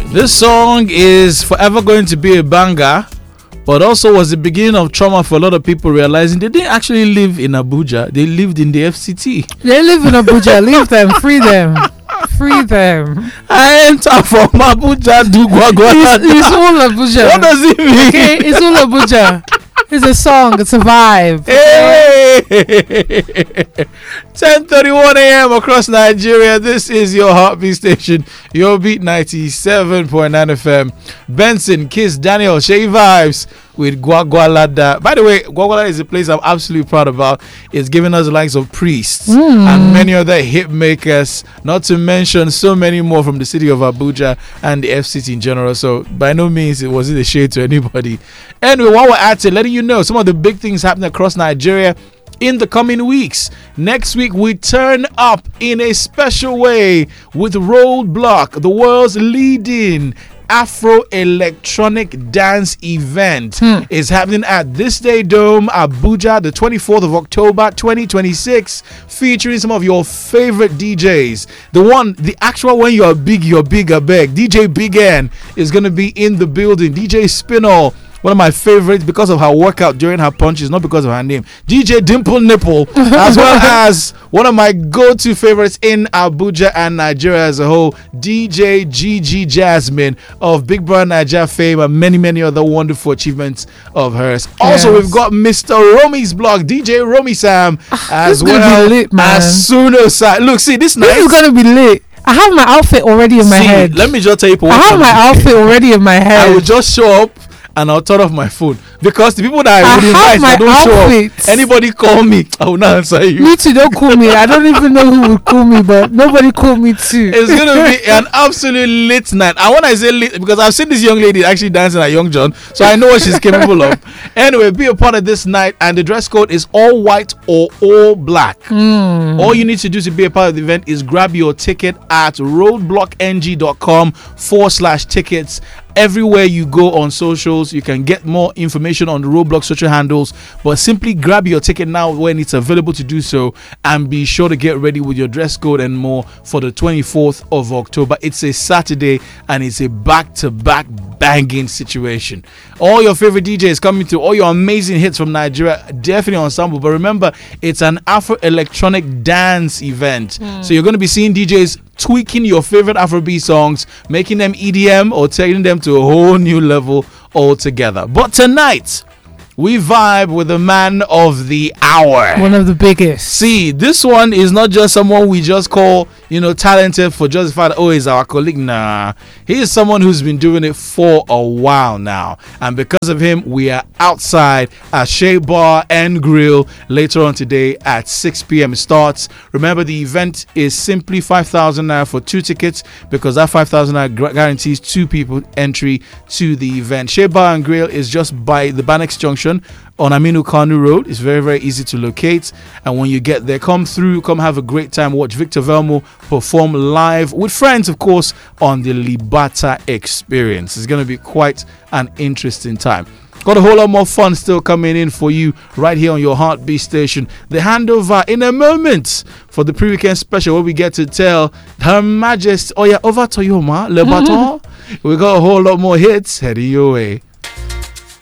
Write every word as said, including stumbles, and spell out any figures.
This song is forever going to be a banger, but also was the beginning of trauma for a lot of people realizing they didn't actually live in Abuja. They lived in the F C T. They live in Abuja. Leave them. Free them. Free them. I enter from Abuja to Gwagwalada. It's, it's all Abuja. What does it mean? Okay, it's all Abuja. It's a song. It's a vibe. Hey! ten thirty-one a.m. across Nigeria. This is your heartbeat station. Your beat ninety-seven point nine F M. Benson, Kiss, Daniel, Shay Vibes with Gwagwalada. By the way, Gwagwalada is a place I'm absolutely proud about. It's given us the likes of Priests Mm. and many other hit makers, not to mention so many more from the city of Abuja and the F C T in general. So by no means it wasn't a shade to anybody. Anyway, while we're at it, letting you know some of the big things happening across Nigeria in the coming weeks. Next week, we turn up in a special way with Roadblock, the world's leading Afro electronic dance event. Hmm. Is happening at This Day Dome, Abuja, the twenty-fourth of October twenty twenty-six, featuring some of your favorite D Js. The one, the actual when you're big, you're bigger big. D J Big N is going to be in the building. D J Spinall, one of my favorites because of her workout during her punches, not because of her name. D J Dimple Nipple, as well as one of my go-to favorites in Abuja and Nigeria as a whole, D J Gigi Jasmine of Big Brother Nigeria fame and many, many other wonderful achievements of hers. Yes. Also, we've got Mister Romy's blog, D J Romy Sam, as this is gonna well be lit, man. as soon as I, look, see, this night. This is gonna be lit. I have my outfit already in my see, head. let me just tell you, I have my outfit already in my head. I will just show up and I'll turn off my phone because the people that I, I would have invite my that don't outfits. show up. Anybody call me, I will not answer you. Me too, don't call me. I don't even know who would call me, but nobody called me too. It's gonna be an absolute lit night. And when I say lit, because I've seen this young lady actually dancing at Young John, so I know what she's capable of. Anyway, be a part of this night, and the dress code is all white or all black. Mm. All you need to do to be a part of the event is grab your ticket at roadblockng.com forward slash tickets. Everywhere you go on socials, you can get more information on the Roadblock social handles, but simply grab your ticket now when it's available to do so, and be sure to get ready with your dress code and more for the twenty-fourth of October. It's a Saturday and it's a back-to-back banging situation. All your favorite D Js coming through, all your amazing hits from Nigeria, definitely ensemble. But remember, it's an Afro electronic dance event, mm. so you're going to be seeing D Js tweaking your favorite Afrobeat songs, making them E D M or taking them to a whole new level altogether. But tonight, we vibe with the man of the hour. One of the biggest. See, this one is not just someone we just call, you know, talented for just the fact that, oh, he's our colleague. Nah, he is someone who's been doing it for a while now. And because of him, we are outside at Shea Bar and Grill later on today at six p.m. starts. Remember, the event is simply five thousand naira for two tickets, because that five thousand naira guarantees two people entry to the event. Shea Bar and Grill is just by the Banex Junction on Aminu Kanu Road. It's very, very easy to locate. And when you get there, come through, come have a great time. Watch Victor Velmo perform live with friends, of course, on the Libata Experience. It's going to be quite an interesting time. Got a whole lot more fun still coming in for you right here on your heartbeat station. The handover in a moment for the pre-weekend special, where we get to tell Her Majesty, oh yeah, over to you, ma, Le Baton. We got a whole lot more hits heading your way.